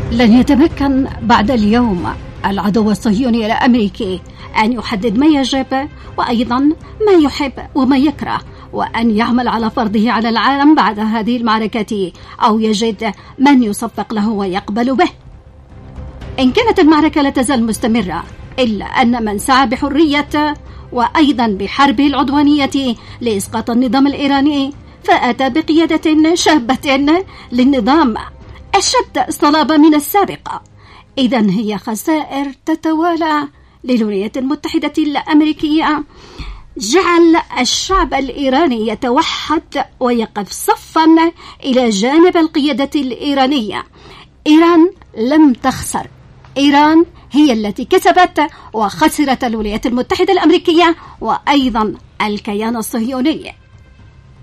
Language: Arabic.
لن يتمكن بعد اليوم العدو الصهيوني الأمريكي أن يحدد ما يجب وأيضا ما يحب وما يكره، وأن يعمل على فرضه على العالم بعد هذه المعركة، أو يجد من يصفق له ويقبل به. إن كانت المعركة لا تزال مستمرة، إلا أن من سعى بحرية وأيضا بحربه العدوانية لإسقاط النظام الإيراني فأتى بقيادة شابة للنظام أشد صلابة من السابقة. إذن هي خسائر تتوالى للولايات المتحدة الأمريكية. جعل الشعب الإيراني يتوحد ويقف صفا إلى جانب القيادة الإيرانية. إيران لم تخسر، إيران هي التي كسبت، وخسرت الولايات المتحدة الأمريكية وأيضا الكيان الصهيوني.